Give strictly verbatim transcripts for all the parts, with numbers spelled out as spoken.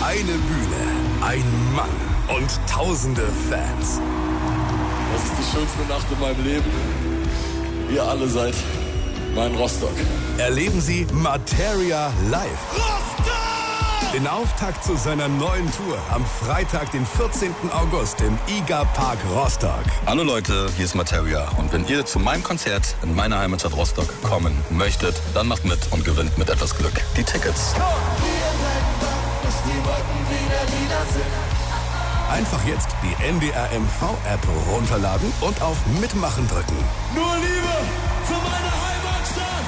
Eine Bühne, ein Mann und tausende Fans. Das ist die schönste Nacht in meinem Leben. Ihr alle seid mein Rostock. Erleben Sie Materia live. Rostock! Den Auftakt zu seiner neuen Tour am Freitag, den vierzehnten August im I G A Park Rostock. Hallo Leute, hier ist Materia. Und wenn ihr zu meinem Konzert in meiner Heimatstadt Rostock kommen möchtet, dann macht mit und gewinnt mit etwas Glück die Tickets. Einfach jetzt die N D R M V-App runterladen und auf Mitmachen drücken. Nur Liebe für meine Heimatstadt!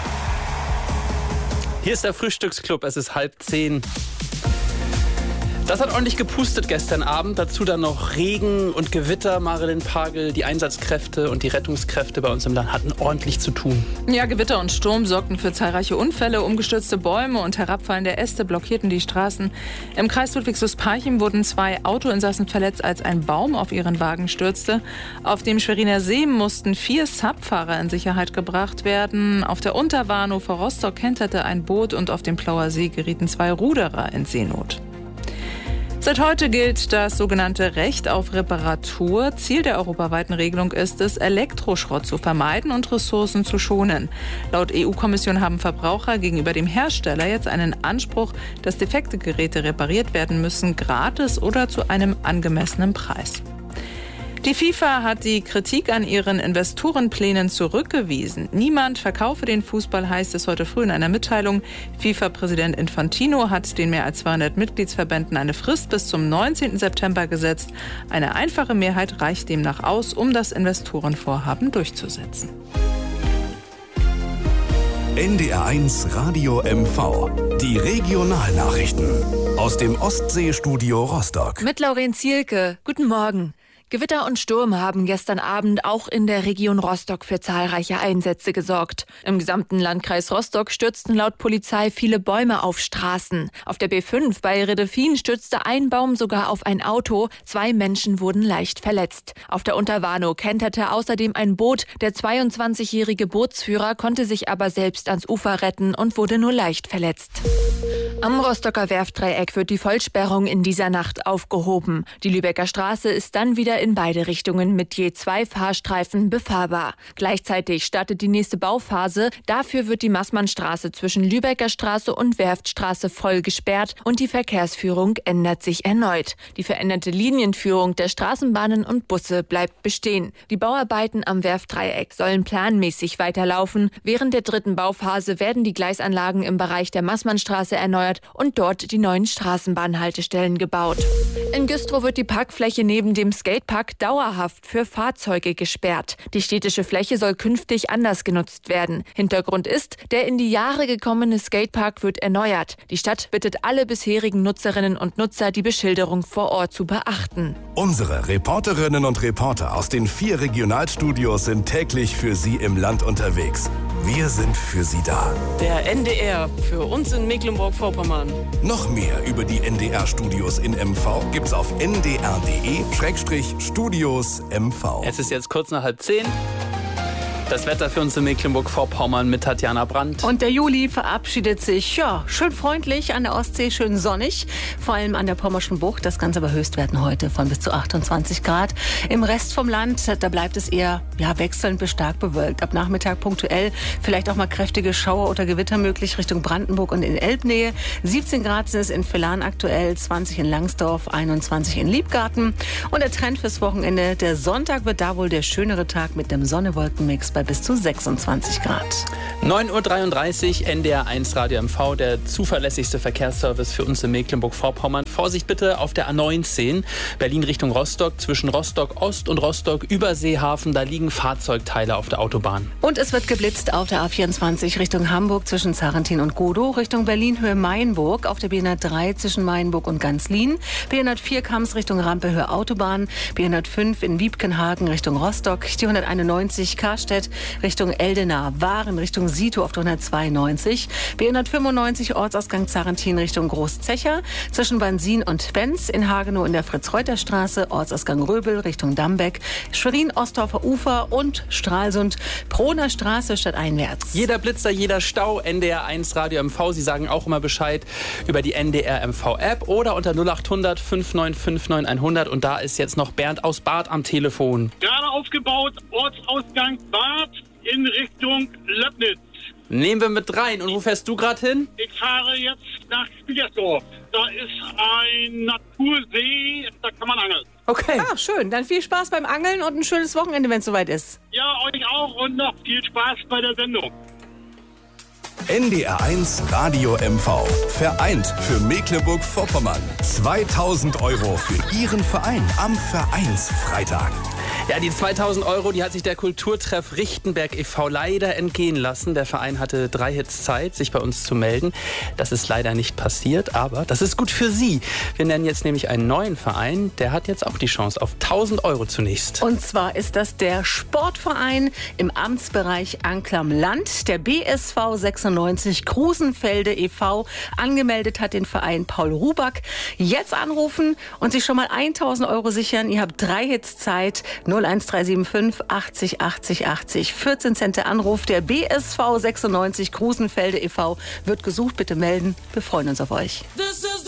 Hier ist der Frühstücksclub, es ist halb zehn. Das hat ordentlich gepustet gestern Abend. Dazu dann noch Regen und Gewitter. Marilyn Pagel, die Einsatzkräfte und die Rettungskräfte bei uns im Land hatten ordentlich zu tun. Ja, Gewitter und Sturm sorgten für zahlreiche Unfälle. Umgestürzte Bäume und herabfallende Äste blockierten die Straßen. Im Kreis Ludwigslust-Parchim wurden zwei Autoinsassen verletzt, als ein Baum auf ihren Wagen stürzte. Auf dem Schweriner See mussten vier Subfahrer in Sicherheit gebracht werden. Auf der Unterwarnow vor Rostock kenterte ein Boot und auf dem Plauer See gerieten zwei Ruderer in Seenot. Seit heute gilt das sogenannte Recht auf Reparatur. Ziel der europaweiten Regelung ist es, Elektroschrott zu vermeiden und Ressourcen zu schonen. Laut E U-Kommission haben Verbraucher gegenüber dem Hersteller jetzt einen Anspruch, dass defekte Geräte repariert werden müssen, gratis oder zu einem angemessenen Preis. Die FIFA hat die Kritik an ihren Investorenplänen zurückgewiesen. Niemand verkaufe den Fußball, heißt es heute früh in einer Mitteilung. FIFA-Präsident Infantino hat den mehr als zweihundert Mitgliedsverbänden eine Frist bis zum neunzehnten September gesetzt. Eine einfache Mehrheit reicht demnach aus, um das Investorenvorhaben durchzusetzen. N D R eins Radio M V. Die Regionalnachrichten aus dem Ostseestudio Rostock. Mit Lauren Zielke. Guten Morgen. Gewitter und Sturm haben gestern Abend auch in der Region Rostock für zahlreiche Einsätze gesorgt. Im gesamten Landkreis Rostock stürzten laut Polizei viele Bäume auf Straßen. Auf der B fünf bei Redefin stürzte ein Baum sogar auf ein Auto. Zwei Menschen wurden leicht verletzt. Auf der Unterwarnow kenterte außerdem ein Boot. Der zweiundzwanzigjährige Bootsführer konnte sich aber selbst ans Ufer retten und wurde nur leicht verletzt. Am Rostocker Werftdreieck wird die Vollsperrung in dieser Nacht aufgehoben. Die Lübecker Straße ist dann wieder in beide Richtungen mit je zwei Fahrstreifen befahrbar. Gleichzeitig startet die nächste Bauphase. Dafür wird die Maßmannstraße zwischen Lübecker Straße und Werftstraße voll gesperrt und die Verkehrsführung ändert sich erneut. Die veränderte Linienführung der Straßenbahnen und Busse bleibt bestehen. Die Bauarbeiten am Werftdreieck sollen planmäßig weiterlaufen. Während der dritten Bauphase werden die Gleisanlagen im Bereich der Maßmannstraße erneuert und dort die neuen Straßenbahnhaltestellen gebaut. In Güstrow wird die Parkfläche neben dem Skatepark dauerhaft für Fahrzeuge gesperrt. Die städtische Fläche soll künftig anders genutzt werden. Hintergrund ist, der in die Jahre gekommene Skatepark wird erneuert. Die Stadt bittet alle bisherigen Nutzerinnen und Nutzer, die Beschilderung vor Ort zu beachten. Unsere Reporterinnen und Reporter aus den vier Regionalstudios sind täglich für Sie im Land unterwegs. Wir sind für Sie da. Der N D R für uns in Mecklenburg-Vorpommern. Noch mehr über die N D R-Studios in M V gibt's auf n d r punkt d e Schrägstrich Studios M V. Es ist jetzt kurz nach halb zehn. Das Wetter für uns in Mecklenburg-Vorpommern mit Tatjana Brandt. Und der Juli verabschiedet sich, ja, schön freundlich an der Ostsee, schön sonnig, vor allem an der Pommerschen Bucht. Das Ganze bei Höchstwerten heute von bis zu achtundzwanzig Grad. Im Rest vom Land, da bleibt es eher ja, wechselnd bis stark bewölkt. Ab Nachmittag punktuell vielleicht auch mal kräftige Schauer oder Gewitter möglich Richtung Brandenburg und in Elbnähe. siebzehn Grad sind es in Villach aktuell, zwanzig in Langsdorf, einundzwanzig in Liebgarten. Und der Trend fürs Wochenende, der Sonntag wird da wohl der schönere Tag mit dem Sonne-Wolken-Mix bei bis zu sechsundzwanzig Grad. neun Uhr dreiunddreißig, N D R eins Radio M V, der zuverlässigste Verkehrsservice für uns in Mecklenburg-Vorpommern. Vorsicht bitte auf der A neunzehn, Berlin Richtung Rostock, zwischen Rostock Ost und Rostock Überseehafen, da liegen Fahrzeugteile auf der Autobahn. Und es wird geblitzt auf der A vierundzwanzig Richtung Hamburg zwischen Zarentin und Godow, Richtung Berlin Höhe Mainburg, auf der B hundertdrei zwischen Mainburg und Ganzlin, B hundertvier Kams Richtung Rampe Höhe Autobahn, B hundertfünf in Wiebkenhagen Richtung Rostock, die hunderteinundneunzig Karstedt Richtung Eldena, Waren Richtung Sito auf der hundertzweiundneunzig, B hundertfünfundneunzig Ortsausgang Zarentin Richtung Großzecher, zwischen Bansin Benzin und Benz in Hagenow in der Fritz-Reuter-Straße, Ortsausgang Röbel Richtung Dambeck, Schwerin-Ostorfer Ufer und Stralsund, Prohner Straße stadteinwärts. Jeder Blitzer, jeder Stau, N D R eins Radio M V. Sie sagen auch immer Bescheid über die N D R M V-App oder unter null acht hundert fünf neun fünf neun hundert. Und da ist jetzt noch Bernd aus Bad am Telefon. Gerade aufgebaut, Ortsausgang Bad in Richtung Löbnitz. Nehmen wir mit rein. Und wo fährst du gerade hin? Ich fahre jetzt nach Spiegersdorf. Da ist ein Natursee, da kann man angeln. Okay. Ah, schön. Dann viel Spaß beim Angeln und ein schönes Wochenende, wenn es soweit ist. Ja, euch auch und noch viel Spaß bei der Sendung. N D R eins Radio M V. Vereint für Mecklenburg-Vorpommern. zweitausend Euro für Ihren Verein am Vereinsfreitag. Ja, die zweitausend Euro, die hat sich der Kulturtreff Richtenberg e V leider entgehen lassen. Der Verein hatte drei Hits Zeit, sich bei uns zu melden. Das ist leider nicht passiert, aber das ist gut für Sie. Wir nennen jetzt nämlich einen neuen Verein. Der hat jetzt auch die Chance auf tausend Euro zunächst. Und zwar ist das der Sportverein im Amtsbereich Anklam-Land, der B S V sechsundneunzig Krusenfelde e V. Angemeldet hat den Verein Paul Ruback. Jetzt anrufen und sich schon mal tausend Euro sichern. Ihr habt drei Hits Zeit. null eins drei sieben fünf achtzig achtzig achtzig. vierzehn Cent der Anruf. Der B S V sechsundneunzig Krusenfelde e V wird gesucht. Bitte melden. Wir freuen uns auf euch.